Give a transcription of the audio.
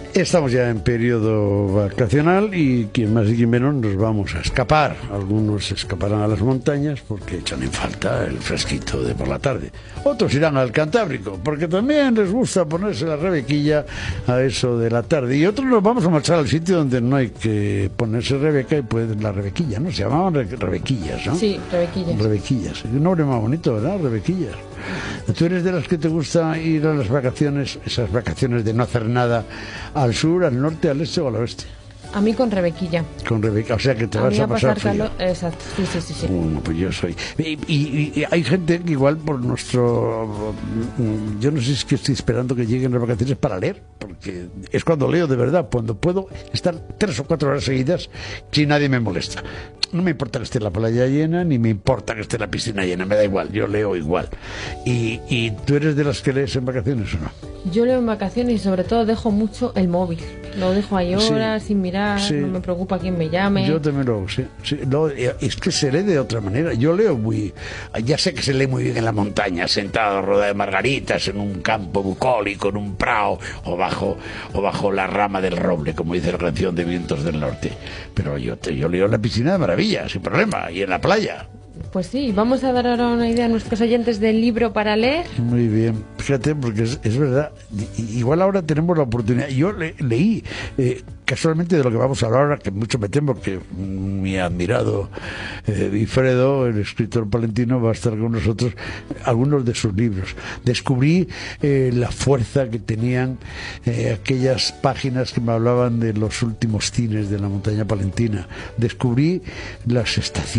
Estamos ya en periodo vacacional y quien más y quien menos nos vamos a escapar. Algunos escaparán a las montañas porque echan en falta el fresquito de por la tarde. Otros irán al Cantábrico porque también les gusta ponerse la rebequilla a eso de la tarde. Y otros nos vamos a marchar al sitio donde no hay que ponerse rebeca y pues la rebequilla, ¿no? Se llamaban rebequillas, ¿no? Sí, rebequillas. Rebequillas. Un nombre más bonito, ¿verdad? Rebequillas. ¿Tú eres de las que te gusta ir a las vacaciones, esas vacaciones de no hacer nada, al sur, al norte, al este o al oeste? A mí con rebequilla. Con rebeca, o sea que te vas a pasar frío. Calor, exacto, sí. Pues yo soy. Y hay gente que igual por nuestro... Yo no sé si es que estoy esperando que lleguen las vacaciones para leer, porque es cuando leo de verdad, cuando puedo estar 3 o 4 horas seguidas sin nadie me molesta. No me importa que esté la playa llena, ni me importa que esté la piscina llena, me da igual, yo leo igual. ¿Y tú eres de las que lees en vacaciones o no? Yo leo en vacaciones y sobre todo dejo mucho el móvil. Lo dejo ahí horas sin mirar, no me preocupa quién me llame. Yo también lo hago, sí. Es que se lee de otra manera. Yo leo muy... Ya sé que se lee muy bien en la montaña, sentado rodeado de margaritas, en un campo bucólico, en un prado, o bajo la rama del roble, como dice la canción de Vientos del Norte. Pero yo leo en la piscina de maravilla, sin problema, y en la playa. Pues sí, vamos a dar ahora una idea a nuestros oyentes del libro para leer. Muy bien, fíjate, porque es verdad, igual ahora tenemos la oportunidad. Yo leí casualmente de lo que vamos a hablar ahora, que mucho me temo que mi admirado Wilfredo, el escritor palentino, va a estar con nosotros, algunos de sus libros. Descubrí la fuerza que tenían aquellas páginas que me hablaban de los últimos cines de la montaña palentina. Descubrí las estaciones